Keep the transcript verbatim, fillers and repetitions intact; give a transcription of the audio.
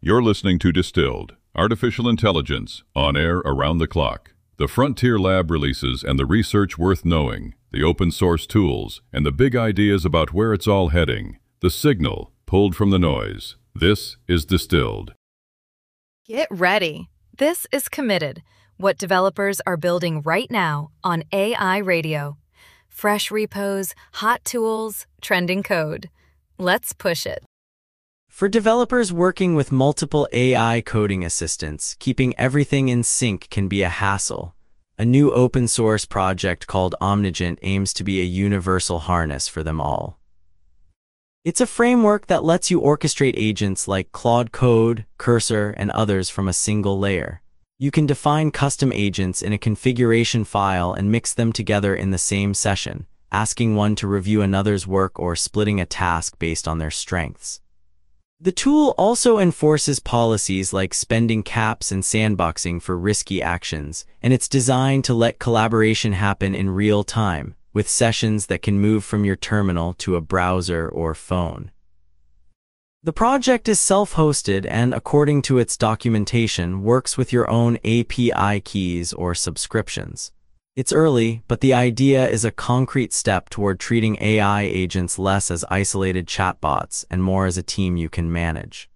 You're listening to Distilled, Artificial Intelligence, on air around the clock. The Frontier Lab releases and the research worth knowing, the open source tools, and the big ideas about where it's all heading. The signal, pulled from the noise. This is Distilled. Get ready. This is Committed, what developers are building right now on A I Radio. Fresh repos, hot tools, trending code. Let's push it. For developers working with multiple A I coding assistants, keeping everything in sync can be a hassle. A new open-source project called Omnigent aims to be a universal harness for them all. It's a framework that lets you orchestrate agents like Claude Code, Cursor, and others from a single layer. You can define custom agents in a configuration file and mix them together in the same session, asking one to review another's work or splitting a task based on their strengths. The tool also enforces policies like spending caps and sandboxing for risky actions, and it's designed to let collaboration happen in real time, with sessions that can move from your terminal to a browser or phone. The project is self-hosted and, according to its documentation, works with your own A P I keys or subscriptions. It's early, but the idea is a concrete step toward treating A I agents less as isolated chatbots and more as a team you can manage.